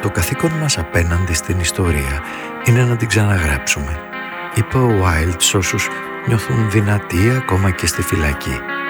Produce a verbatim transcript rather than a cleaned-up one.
το καθήκον μας απέναντι στην ιστορία είναι να την ξαναγράψουμε», είπε ο Wilde στους όσους νιώθουν δυνατοί ακόμα και στη φυλακή.